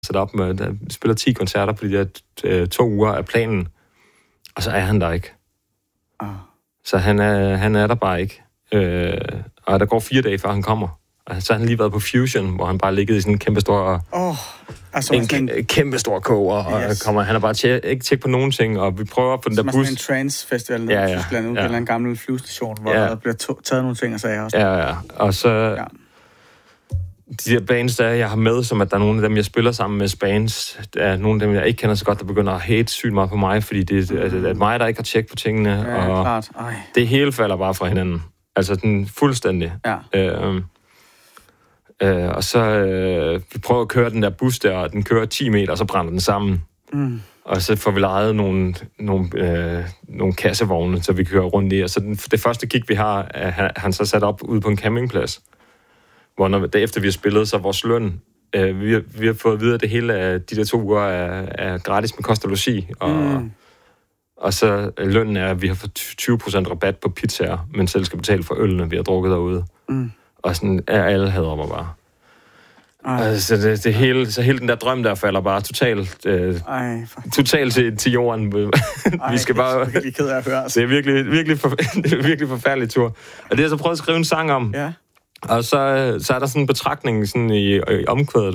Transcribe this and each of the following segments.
sat op med, der spiller 10 koncerter på de der 2 uger af planen, og så er han der ikke. Så han er der bare ikke. Og der går 4 dage, før han kommer. Og så har han lige været på Fusion, hvor han bare ligget i sådan en kæmpestor... kæmpestor koger, og kommer, han er bare ikke tjek på nogen ting, og vi prøver på den der bus... Som en trance-festival i Tyskland, ude på en eller anden gammel flyvestation, hvor der bliver taget nogle ting og sager også. Ja. Og så... Ja. De der bands, der jeg har med, som at der er nogle af dem, jeg spiller sammen med bands, der er nogle af dem, jeg ikke kender så godt, der begynder at hate sygt meget på mig, fordi det er mig, der ikke har tjekket på tingene, og klart. Det hele falder bare fra hinanden. Altså den fuldstændig. Ja. Og så vi prøver at køre den der bus der, og den kører 10 meter, og så brænder den sammen. Og så får vi lejet nogle kassevogne, så vi kører rundt i. Og så det første gig, vi har, er han så sat op ude på en campingplads. Hvor efter vi har spillet, så vores løn, vi har fået at vide, at det hele af de der 2 uger er gratis med kost og logi. Og så lønnen er, at vi har fået 20% rabat på pizzaer, men selv skal betale for ølene, vi har drukket derude. Og sådan er alle hader mig bare. Altså, så hele den der drøm der falder bare totalt til jorden. Vi skal bare... Det er ked af at høre. Det er virkelig forfærdelig tur. Og det har jeg så prøvet at skrive en sang om. Ja. Og så er der sådan en betragtning sådan i omkvædet,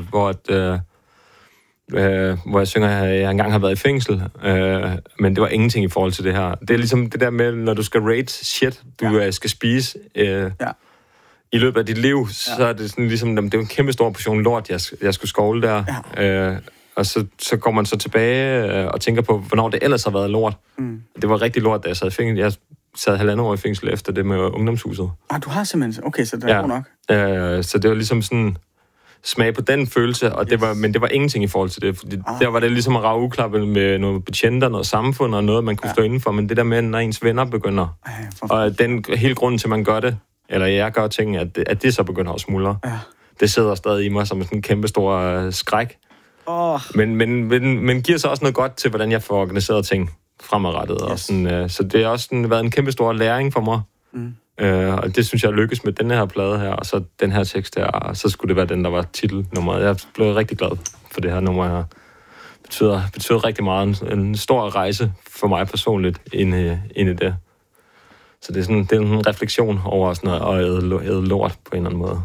hvor jeg synger, at jeg engang har været i fængsel, men det var ingenting i forhold til det her. Det er ligesom det der med, når du skal rate shit, du skal spise i løbet af dit liv, så er det sådan ligesom, det er en kæmpe stor portion lort, jeg skulle skovle der. Og så går man så tilbage og tænker på, hvornår det ellers har været lort. Det var rigtig lort, da jeg sad i fængsel. Jeg sad 1,5 år i fængsel efter det med ungdomshuset. Du har simpelthen... Okay, så det er god nok. Så det var ligesom sådan smag på den følelse, og men det var ingenting i forhold til det. Fordi der var det ligesom at rage uklappet med nogle betjenter, noget samfund og noget, man kunne stå indenfor. Men det der med, når ens venner begynder, og den hele grunden til, at man gør det, eller jeg gør ting, at det så begynder at smuldre. Det sidder stadig i mig som sådan en kæmpe stor skræk. Men giver så også noget godt til, hvordan jeg får organiseret ting fremadrettet. Og sådan, så det har også været en kæmpe stor læring for mig. Og det synes jeg lykkes med den her plade her, og så den her tekst her, og så skulle det være den, der var titelnummeret. Jeg blev rigtig glad for det her nummer her. Betyder rigtig meget. En stor rejse for mig personligt ind i det. Så det er en refleksion over sådan noget, og æde lort på en eller anden måde.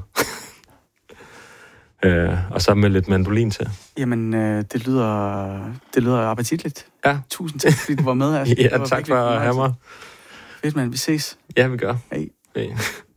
Og så med lidt mandolin til. Jamen, det lyder appetitligt. Ja. Tusind tak, fordi du var med. Altså. Ja, tak for at have mig. Fedt, mand. Vi ses. Ja, vi gør. Hej.